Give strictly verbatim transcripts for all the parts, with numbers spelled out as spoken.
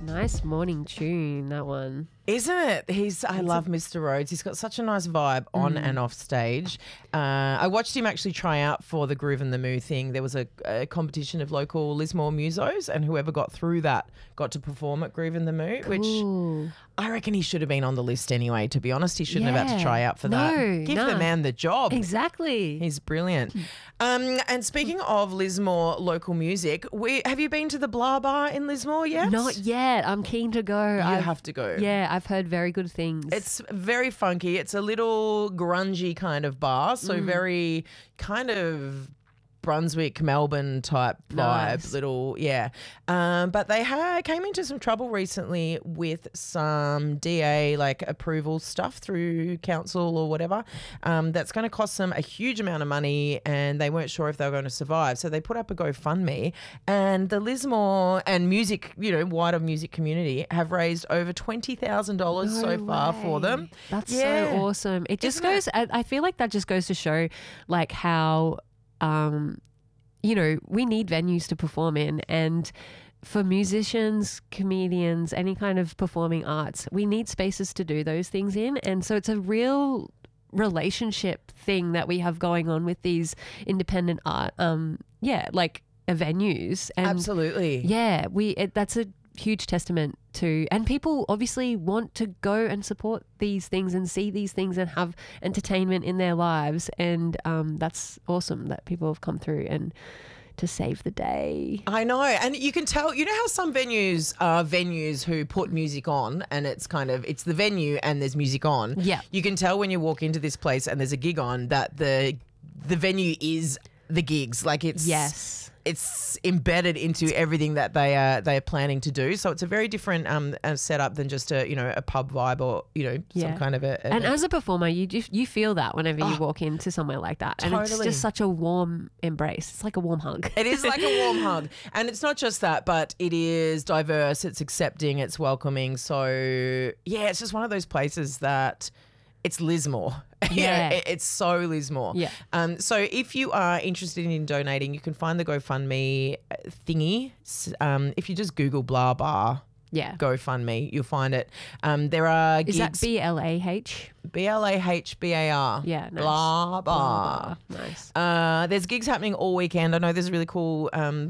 Nice morning tune, that one. Isn't it? He's. I It's love a- Mister Rhodes. He's got such a nice vibe on and off stage. Uh, I watched him actually try out for the Groove and the Moo thing. There was a, a competition of local Lismore musos, and whoever got through that got to perform at Groove and the Moo, which Ooh. I reckon he should have been on the list anyway. To be honest, he shouldn't have had Yeah. to try out for No, that. Give the nah. man the job. Exactly. He's brilliant. Um, and speaking of Lismore local music, we have you been to the Blah Bar in Lismore yet? Not yet. I'm keen to go. You I've, have to go. Yeah, I've heard very good things. It's very funky. It's a little grungy kind of bar, so Mm. very kind of Brunswick, Melbourne type vibe. Nice. Little, yeah. Um, but they had came into some trouble recently with some D A like approval stuff through council or whatever. Um, that's going to cost them a huge amount of money, and they weren't sure if they were going to survive. So they put up a GoFundMe, and the Lismore and music, you know, wider music community have raised over twenty thousand dollars so No far for way. them. That's Yeah. so awesome. It just Isn't goes, I, I feel like that just goes to show like how, um, you know, we need venues to perform in, and for musicians, comedians, any kind of performing arts, we need spaces to do those things in. And so it's a real relationship thing that we have going on with these independent art, um, yeah, like uh, venues. And Absolutely. yeah, we it, that's a huge testament to, and people obviously want to go and support these things and see these things and have entertainment in their lives, and um, that's awesome that people have come through and to save the day. I know. And you can tell, you know how some venues are venues who put music on, and it's kind of, it's the venue and there's music on. Yeah. You can tell when you walk into this place and there's a gig on that the the venue is the gigs. Like it's Yes. it's embedded into everything that they are they are planning to do. So it's a very different um uh, setup than just a, you know, a pub vibe or, you know, Yeah. some kind of a, a And as a performer, you just, you feel that whenever you Oh, walk into somewhere like that, and it's totally. just such a warm embrace. It's like a warm hug. It is like a warm hug. And it's not just that, but it is diverse, it's accepting, it's welcoming. So, yeah, it's just one of those places that it's Lismore. Yeah. it- it's so Lismore. Yeah. Um, so if you are interested in donating, you can find the GoFundMe uh, thingy. S- Um, if you just Google Blah Bar Yeah. GoFundMe, you'll find it. Um, there are Is gigs. that B L A H? B L A H B A R. Yeah, nice. Blah Bar. Nice. Uh, there's gigs happening all weekend. I know there's a really cool um,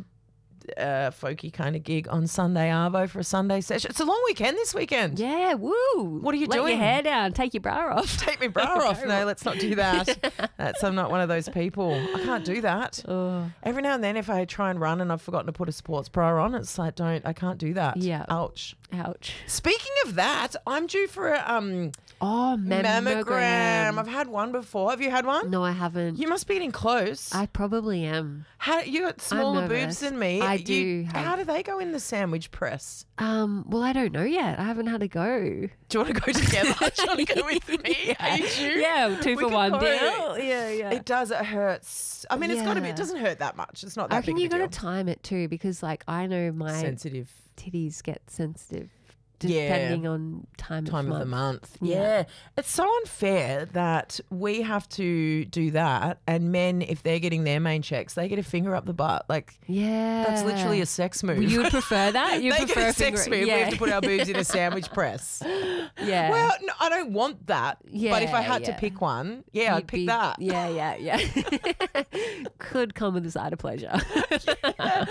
uh, folky kind of gig on Sunday Arvo for a Sunday session. It's a long weekend this weekend. Yeah, woo. What are you Let doing? your hair down, take your bra off. Take my bra off. No, let's not do that. That's I'm not one of those people. I can't do that. Oh. Every now and then, if I try and run and I've forgotten to put a sports bra on, it's like don't. I can't do that. Yeah. Ouch. Ouch. Speaking of that, I'm due for a um, Oh, mammogram. mammogram. I've had one before. Have you had one? No, I haven't. You must be getting close. I probably am. How you got smaller boobs nervous. than me? I You- do have- How do they go in the sandwich press? Um, well, I don't know yet. I haven't had a go. Do you want to go together? Do you want to go with me? Are you due? Yeah, two We for could one go. deal. Yeah, yeah. It does. It hurts. I mean, it's got to be. It Yeah. doesn't hurt that much. It's not I that reckon big you of a got to deal. time it too, because like I know my Sensitive titties get sensitive Yeah. depending on time, time of, of the month. month. Yeah. Yeah. It's so unfair that we have to do that, and men, if they're getting their main checks, they get a finger up the butt. Like Yeah. that's literally a sex move. You would prefer that? You they prefer get a sex finger- move. Yeah. We have to put our boobs in a sandwich press. Yeah. Well, no, I don't want that. but if I Yeah, had yeah. to pick one, yeah, I'd You'd pick be- that. Yeah, yeah, yeah. Could come with a side of pleasure. Well,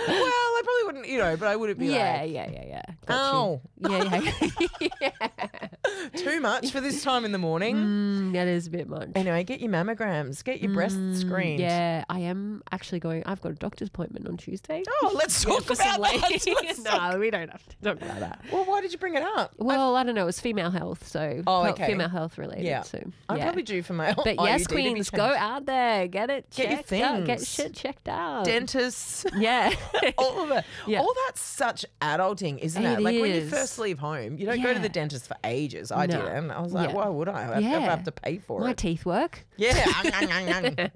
I probably wouldn't, you know, but I wouldn't be yeah, like, yeah, yeah, yeah. ow, Got you. Yeah, yeah. too much for this time in the morning. Mm, that is a bit much. Anyway, get your mammograms, get your breasts screened. Yeah, I am actually going. I've got a doctor's appointment on Tuesday. Oh, let's talk for about some that. ladies. Let's talk- No, we don't have to talk about that. Well, why did you bring it up? Well, I don't know. It's female health, so Oh, fe- okay. female health related. Yeah. So I'm yeah. probably due for my But I U D yes, to be queens, go changed. out there, get it Get your checked out, get things. shit checked out. Dentists, Yeah. all of it. Yeah. All that's such adulting, isn't it? It Like when you is. first leave home, you don't go to Yeah. the dentist for ages. I No. didn't. I was like, Yeah. why would I? I have, Yeah. I have to pay for My it. teeth work. Yeah. yeah,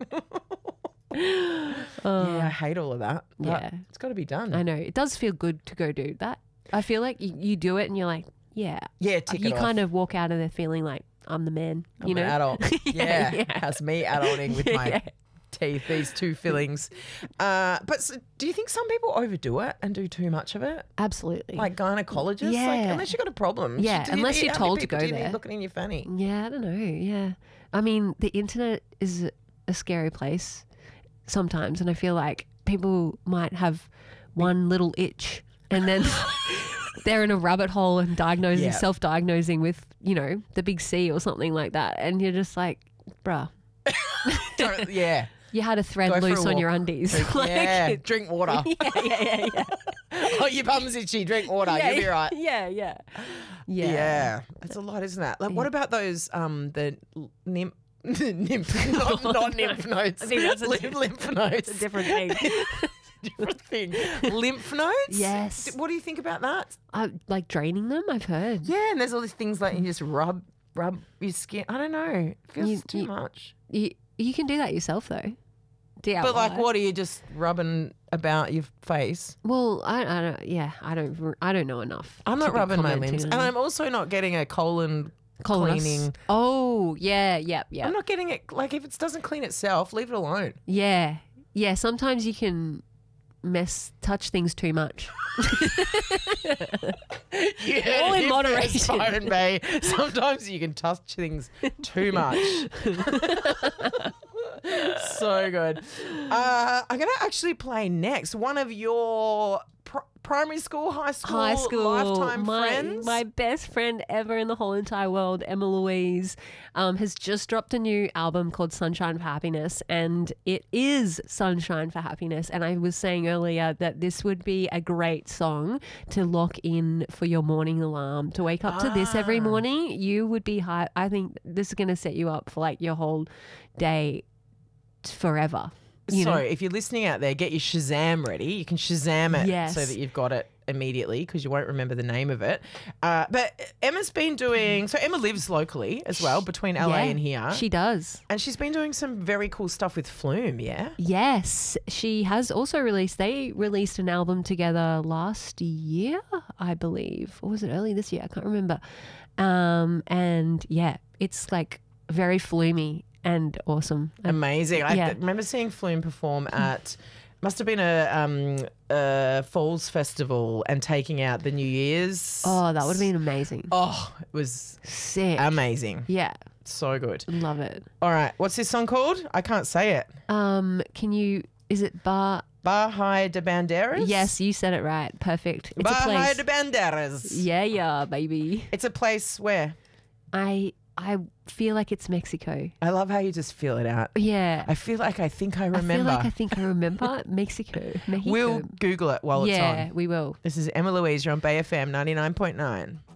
I hate all of that. But Yeah. it's got to be done. I know. It does feel good to go do that. I feel like you, you do it and you're like, yeah. Yeah, tick You it kind off. of walk out of there feeling like, I'm the man. I'm you know? an adult. yeah, yeah. That's me adulting with my Yeah. teeth, these two fillings. Uh, but so, do you think some people overdo it and do too much of it? Absolutely. Like gynecologists? Yeah. Like, unless you've got a problem. Yeah, Do you- unless you're how many told to people go do you need there. looking in your fanny. Yeah, I don't know. Yeah. I mean, the internet is a scary place sometimes. And I feel like people might have one little itch and then they're in a rabbit hole and diagnosing, Yeah. self-diagnosing with, you know, the big C or something like that. And you're just like, bruh, Don't- yeah. you had a thread Go for a loose on walk. your undies. Like, yeah. Drink water. yeah, yeah, yeah, yeah. Oh, your bum's itchy. Drink water. yeah, You'll be right. Yeah, yeah. Yeah. Yeah. That's a lot, isn't that? Like, what about those, um, the lymph, nymph, not, not lymph nodes. I think that's a lymph, diff- lymph nodes. It's a different thing. different thing. Lymph nodes? Yes. What do you think about that? I, like draining them, I've heard. Yeah, and there's all these things like you just rub rub your skin. I don't know. It feels You- too you- much. You, you can do that yourself though. D I Y. But like, what are you just rubbing about your face? Well, I, I don't. Yeah, I don't. I don't know enough. I'm to not be rubbing my commenting limbs, on and it. I'm also not getting a colon Colonus. cleaning. Oh, yeah, yeah, yeah, I'm not getting it. Like, if it doesn't clean itself, leave it alone. yeah, yeah. Sometimes you can mess, touch things too much. Yeah, All in moderation. Byron Bay. Sometimes you can touch things too much. So good. Uh, I'm going to actually play next one of your pr- primary school, high school, High school, lifetime my, friends. my best friend ever in the whole entire world, Emma Louise, um, has just dropped a new album called Sunshine for Happiness, and it is Sunshine for Happiness. And I was saying earlier that this would be a great song to lock in for your morning alarm. To wake up to this every Ah. morning, you would be high. I think this is going to set you up for like your whole day forever. You so know? if you're listening out there, get your Shazam ready. You can Shazam it Yes. so that you've got it immediately because you won't remember the name of it. Uh, but Emma's been doing, so Emma lives locally as well between L A Yeah, and here. She does. and she's been doing some very cool stuff with Flume, yeah? Yes, she has also released, they released an album together last year, I believe. Or was it early this year? I can't remember. Um, and yeah, it's like very flumey and awesome. And Amazing. I Yeah. remember seeing Flume perform at, must have been a, um, a Falls Festival and taking out the New Year's. oh, that would have been amazing. Oh, it was Sick. amazing. Yeah, So good. love it. All right. What's this song called? I can't say it. Um, can you, is it Bar? Bahia de Bandeiras? Yes, you said it right. Perfect. It's a Bahia place. de Bandeiras. Yeah, yeah, baby. It's a place where I, I feel like it's Mexico. I love how you just feel it out. Yeah. I feel like I think I I remember. feel like I think I remember Mexico. Mexico. We'll Google it while it's yeah, on. we will. This is Emma Louise. You're on Bay F M ninety-nine point nine.